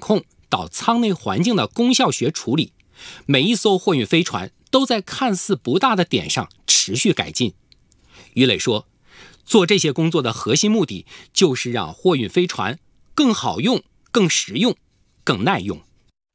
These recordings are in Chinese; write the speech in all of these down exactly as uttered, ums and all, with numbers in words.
控到舱内环境的功效学处理，每一艘货运飞船都在看似不大的点上持续改进。于磊说，做这些工作的核心目的就是让货运飞船更好用、更实用、更耐用。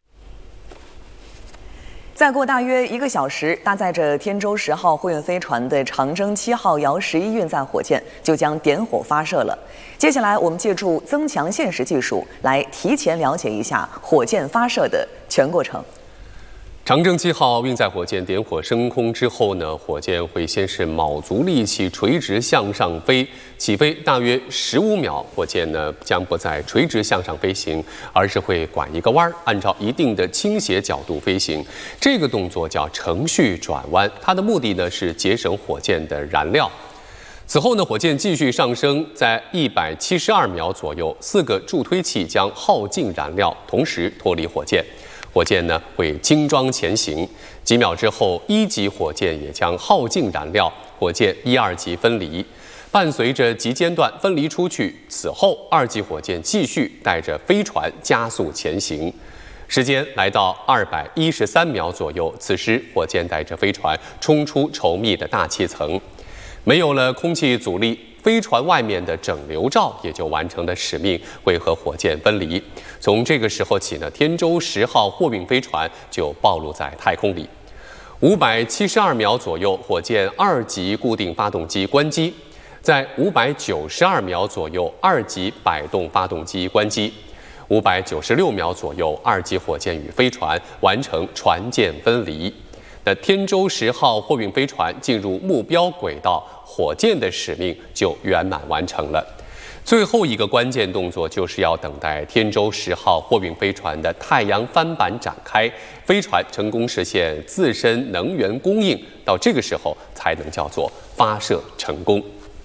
再过大约一个小时，搭载着天舟十号货运飞船的长征七号遥十一运载火箭就将点火发射了。接下来，我们借助增强现实技术来提前了解一下火箭发射的全过程。 长征七号运载火箭点火升空之后呢，火箭会先是卯足力气垂直向上飞，起飞大约十五秒，火箭呢将不再垂直向上飞行，而是会拐一个弯，按照一定的倾斜角度飞行。这个动作叫程序转弯，它的目的呢是节省火箭的燃料。此后呢，火箭继续上升，在一百七十二秒左右，四个助推器将耗尽燃料，同时脱离火箭。火箭呢会轻装前行，几秒之后，一级火箭也将耗尽燃料，火箭一、二级分离，伴随着级间段分离出去。此后，二级火箭继续带着飞船加速前行。时间来到二百一十三秒左右，此时火箭带着飞船冲出稠密的大气层，没有了空气阻力，飞船外面的整流罩也就完成了使命，会和火箭分离。从这个时候起呢，天舟十号货运飞船就暴露在太空里。五百七十二秒左右，火箭二级固定发动机关机；在五百九十二秒左右，二级摆动发动机关机；五百九十六秒左右，二级火箭与飞船完成船舰分离。那天舟十号货运飞船进入目标轨道，火箭的使命就圆满完成了。最后一个关键动作就是要等待天舟十号货运飞船的太阳帆板展开，飞船成功实现自身能源供应，到这个时候才能叫做发射成功。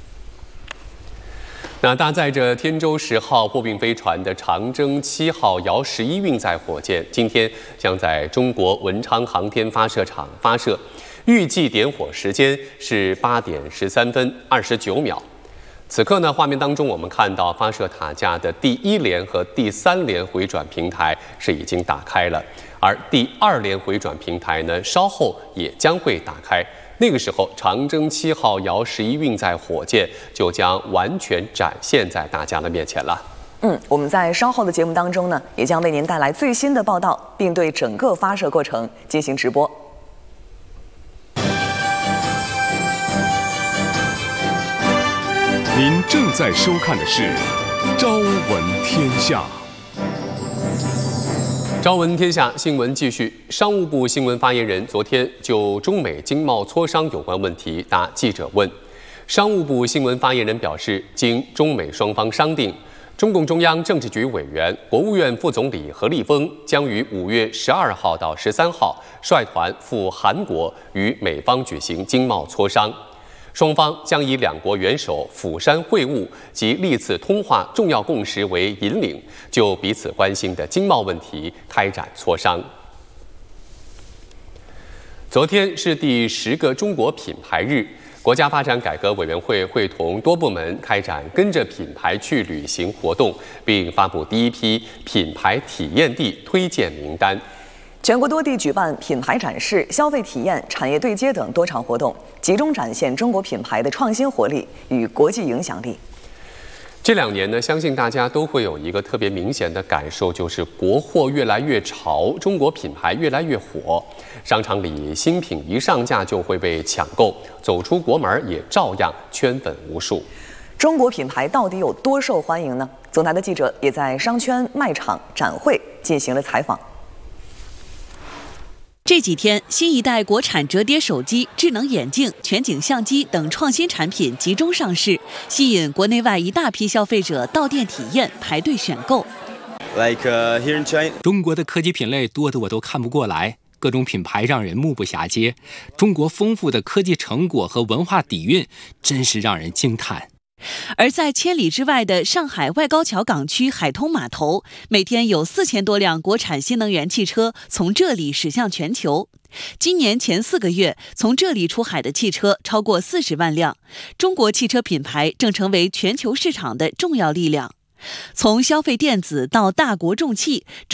那搭载着天舟十号货运飞船的长征七号遥十一运载火箭，今天将在中国文昌航天发射场发射，预计点火时间是八点十三分二十九秒。此刻呢，画面当中我们看到发射塔架的第一连和第三连回转平台是已经打开了，而第二连回转平台呢，稍后也将会打开。那个时候，长征七号遥十一运载火箭就将完全展现在大家的面前了。 嗯，我们在稍后的节目当中呢，也将为您带来最新的报道，并对整个发射过程进行直播。 您正在收看的是《朝闻天下》。 朝闻天下新闻继续，商务部新闻发言人昨天就中美经贸磋商有关问题答记者问。商务部新闻发言人表示，经中美双方商定，中共中央政治局委员、国务院副总理何立峰将于五月十二号到十三号率团赴韩国与美方举行经贸磋商。双方将以两国元首釜山会晤及历次通话重要共识为引领，就彼此关心的经贸问题开展磋商。昨天是第十个中国品牌日，国家发展改革委员会会同多部门开展跟着品牌去旅行活动，并发布第一批品牌体验地推荐名单。 全国多地举办品牌展示、消费体验、产业对接等多场活动，集中展现中国品牌的创新活力与国际影响力。 这两年呢，相信大家都会有一个特别明显的感受，就是国货越来越潮，中国品牌越来越火。商场里新品一上架就会被抢购，走出国门也照样圈粉无数。 中国品牌到底有多受欢迎呢？总台的记者也在商圈、卖场、展会进行了采访。 这几天，新一代国产折叠手机、智能眼镜、全景相机等创新产品集中上市，吸引国内外一大批消费者到店体验、排队选购。 Like, uh, here in China. 中国的科技品类多得我都看不过来，各种品牌让人目不暇接。中国丰富的科技成果和文化底蕴，真是让人惊叹。 而在千里之外的上海外高桥港区海通码头，每天有四千多辆国产新能源汽车从这里驶向全球。今年前四个月，从这里出海的汽车超过四十万辆。中国汽车品牌正成为全球市场的重要力量。从消费电子到大国重汽，